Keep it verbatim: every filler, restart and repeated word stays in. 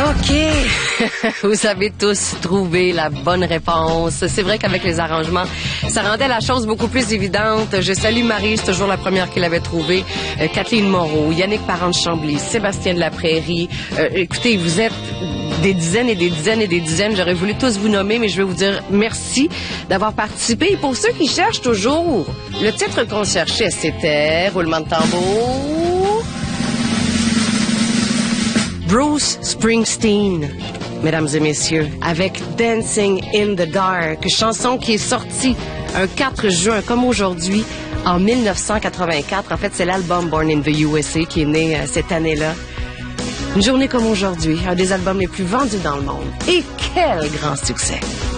OK. Vous avez tous trouvé la bonne réponse. C'est vrai qu'avec les arrangements, ça rendait la chose beaucoup plus évidente. Je salue Marie, c'est toujours la première qui l'avait trouvé. Euh, Kathleen Moreau, Yannick Parent-Chambly, Sébastien de la Prairie. Euh, écoutez, vous êtes des dizaines et des dizaines et des dizaines. J'aurais voulu tous vous nommer, mais je vais vous dire merci d'avoir participé. Et pour ceux qui cherchent toujours, le titre qu'on cherchait, c'était, roulement de tambour, Bruce Springsteen, mesdames et messieurs, avec Dancing in the Dark, chanson qui est sortie un quatre juin, comme aujourd'hui, en mille neuf cent quatre-vingt-quatre. En fait, c'est l'album Born in the U S A qui est né euh, cette année-là. Une journée comme aujourd'hui, un des albums les plus vendus dans le monde. Et quel grand succès!